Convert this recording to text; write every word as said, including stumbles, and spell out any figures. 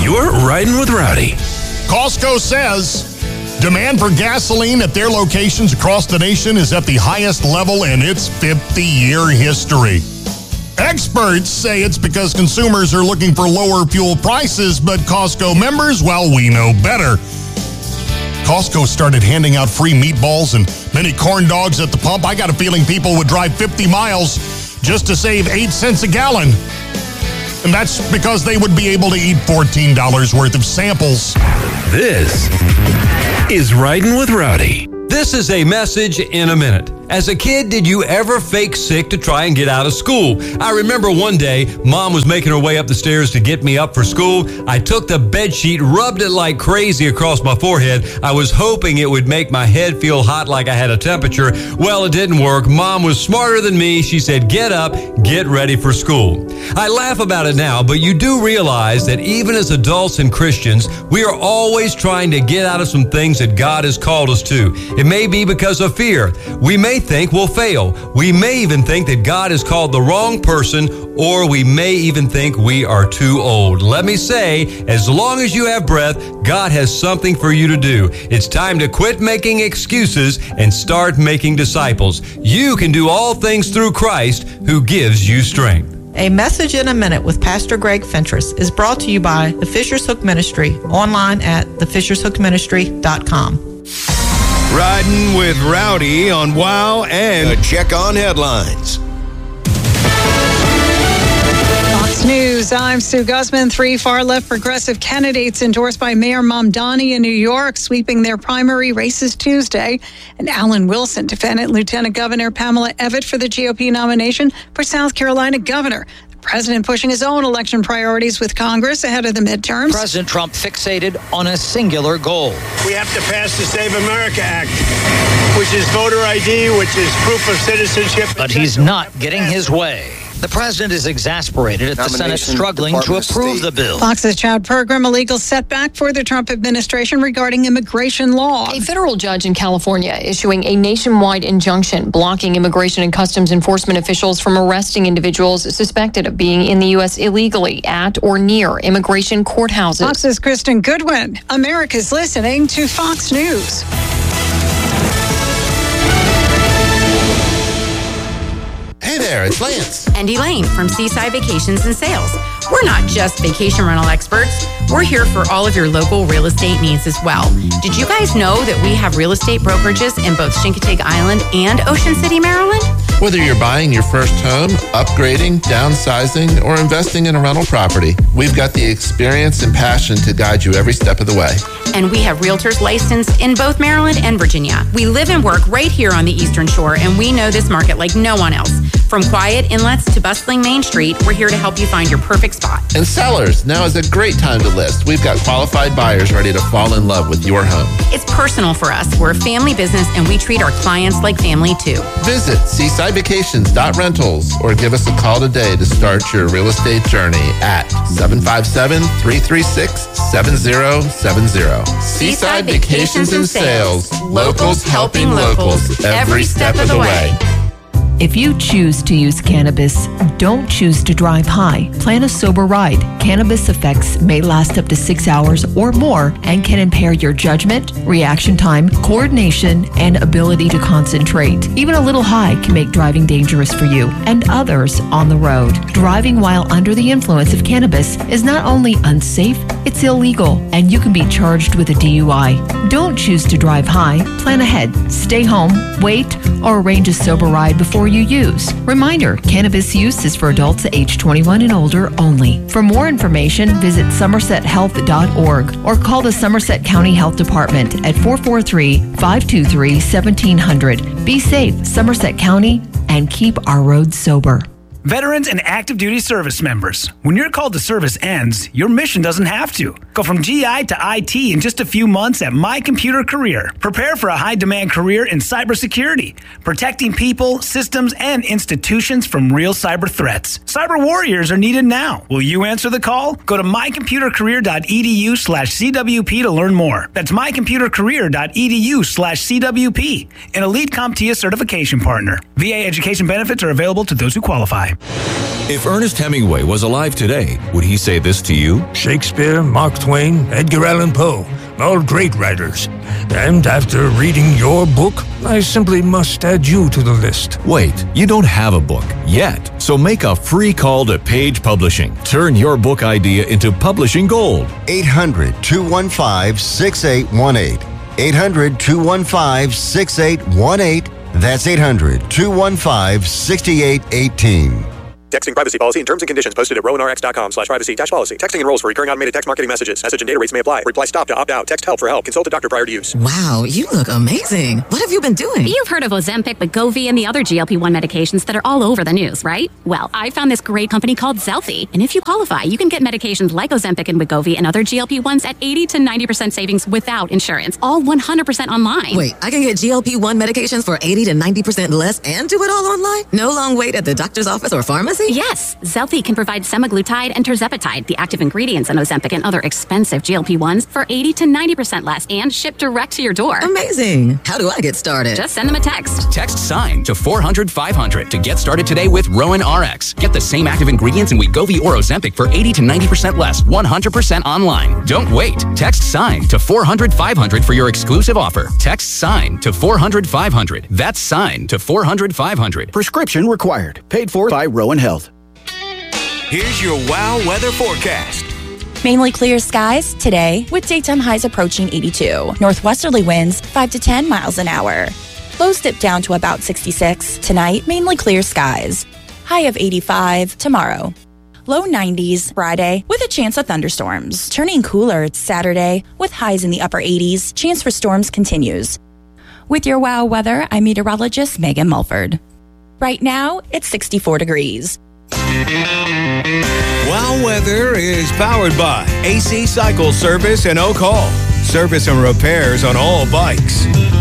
You're Riding with Rowdy. Costco says demand for gasoline at their locations across the nation is at the highest level in its fifty-year history. Experts say it's because consumers are looking for lower fuel prices, but Costco members, well, we know better. Costco started handing out free meatballs and mini corn dogs at the pump. I got a feeling people would drive fifty miles just to save eight cents a gallon. And that's because they would be able to eat fourteen dollars worth of samples. This is Riding with Rowdy. This is a message in a minute. As a kid, did you ever fake sick to try and get out of school? I remember one day, Mom was making her way up the stairs to get me up for school. I took the bed sheet, rubbed it like crazy across my forehead. I was hoping it would make my head feel hot like I had a temperature. Well, it didn't work. Mom was smarter than me. She said, get up, get ready for school. I laugh about it now, but you do realize that even as adults and Christians, we are always trying to get out of some things that God has called us to. It may be because of fear. We may think we'll fail. We may even think that God has called the wrong person, or we may even think we are too old. Let me say, as long as you have breath, God has something for you to do. It's time to quit making excuses and start making disciples. You can do all things through Christ who gives you strength. A Message in a Minute with Pastor Greg Fentress is brought to you by the Fisher's Hook Ministry, online at the fishers hook ministry dot com. Riding with Rowdy on WOW and a check on headlines. Fox News, I'm Sue Guzman. Three far-left progressive candidates endorsed by Mayor Mamdani in New York sweeping their primary races Tuesday. And Alan Wilson defended Lieutenant Governor Pamela Evette for the G O P nomination for South Carolina governor. President pushing his own election priorities with Congress ahead of the midterms. President Trump fixated on a singular goal. We have to pass the Save America Act, which is voter I D, which is proof of citizenship. But he's not getting his way. The president is exasperated at the Senate struggling to approve the bill. Fox's Chad Pergram, a legal setback for the Trump administration regarding immigration law. A federal judge in California issuing a nationwide injunction blocking immigration and customs enforcement officials from arresting individuals suspected of being in the U S illegally at or near immigration courthouses. Fox's Kristen Goodwin. America's listening to Fox News. Hey there, it's Lance. And Elaine from Seaside Vacations and Sales. We're not just vacation rental experts. We're here for all of your local real estate needs as well. Did you guys know that we have real estate brokerages in both Chincoteague Island and Ocean City, Maryland? Whether you're buying your first home, upgrading, downsizing, or investing in a rental property, we've got the experience and passion to guide you every step of the way. And we have realtors licensed in both Maryland and Virginia. We live and work right here on the Eastern Shore, and we know this market like no one else. From quiet inlets to bustling Main Street, we're here to help you find your perfect spot. And sellers, now is a great time to list. We've got qualified buyers ready to fall in love with your home. It's personal for us. We're a family business, and we treat our clients like family, too. Visit seaside vacations dot rentals or give us a call today to start your real estate journey at seven five seven, three three six, seven zero seven zero. Seaside Vacations and Sales. Locals helping locals every step of the way. If you choose to use cannabis, don't choose to drive high. Plan a sober ride. Cannabis effects may last up to six hours or more and can impair your judgment, reaction time, coordination, and ability to concentrate. Even a little high can make driving dangerous for you and others on the road. Driving while under the influence of cannabis is not only unsafe, it's illegal, and you can be charged with a D U I. Don't choose to drive high. Plan ahead. Stay home, wait, or arrange a sober ride before you use. Reminder, cannabis use is for adults age twenty-one and older only. For more information, visit somerset health dot org or call the Somerset County Health Department at four four three, five two three, one seven zero zero. Be safe, Somerset County, and keep our roads sober. Veterans and active duty service members, when your call to service ends, your mission doesn't have to. Go from G I to I T in just a few months at My Computer Career. Prepare for a high-demand career in cybersecurity, protecting people, systems, and institutions from real cyber threats. Cyber warriors are needed now. Will you answer the call? Go to my computer career dot e d u slash c w p to learn more. That's my computer career dot e d u slash c w p, an elite CompTIA certification partner. V A education benefits are available to those who qualify. time. If Ernest Hemingway was alive today, would he say this to you? Shakespeare, Mark Twain, Edgar Allan Poe, all great writers. And after reading your book, I simply must add you to the list. Wait, you don't have a book yet, so make a free call to Page Publishing. Turn your book idea into publishing gold. eight hundred, two one five, six eight one eight. eight hundred, two one five, six eight one eight. That's eight hundred, two one five, six eight one eight. Texting privacy policy and terms and conditions posted at rowanrx.com slash privacy dash policy. Texting enrolls for recurring automated text marketing messages. Message and data rates may apply. Reply stop to opt out. Text help for help. Consult a doctor prior to use. Wow, you look amazing. What have you been doing? You've heard of Ozempic, Wegovy, and the other G L P one medications that are all over the news, right? Well, I found this great company called Zelfie. And if you qualify, you can get medications like Ozempic and Wegovy and other G L P ones at eighty to ninety percent savings without insurance. All one hundred percent online. Wait, I can get G L P one medications for eighty to ninety percent less and do it all online? No long wait at the doctor's office or pharmacy? Yes. Zelfie can provide semaglutide and tirzepatide, the active ingredients in Ozempic and other expensive G L P ones, for eighty to ninety percent less and shipped direct to your door. Amazing. How do I get started? Just send them a text. Text SIGN to four hundred five hundred to get started today with Rowan R X. Get the same active ingredients in Wegovy or Ozempic for eighty to ninety percent less, one hundred percent online. Don't wait. Text SIGN to four hundred five hundred for your exclusive offer. Text SIGN to four hundred five hundred. That's SIGN to four hundred five hundred. Prescription required. Paid for by Rowan Health. Here's your WOW weather forecast. Mainly clear skies today with daytime highs approaching eighty-two. Northwesterly winds five to ten miles an hour. Lows dip down to about sixty-six. Tonight, mainly clear skies. High of eighty-five tomorrow. Low nineties Friday with a chance of thunderstorms. Turning cooler Saturday with highs in the upper eighties. Chance for storms continues. With your WOW weather, I'm meteorologist Megan Mulford. Right now, it's sixty-four degrees. WOW Weather is powered by A C Cycle Service and Oak Hall. Service and repairs on all bikes.